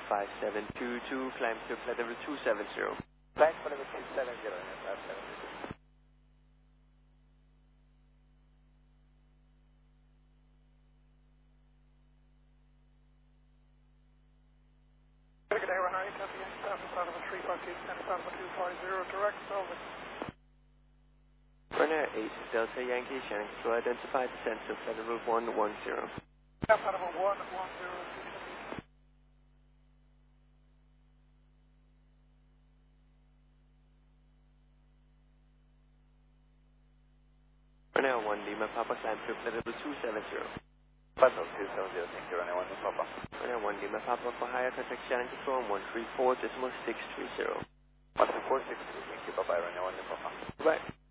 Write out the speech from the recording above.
5722, climb to flight level 270. Climb for level 270, Good day, Runway 8, Yankee, Alpha level 358, Alpha level 250, direct, over. Runway 8, Delta Yankee, Shannon Control, identify descent to flight level 110. Alpha level 110, Runway 1 Lima Papa, climb to flight level 270. Flight level 270, thank you, Runway 1 Lima Papa. Runway 1 Lima Papa for higher contact Shannon Control, 134.630. 134.630, thank you, bye-bye, Runway 1 Lima Papa. Bye.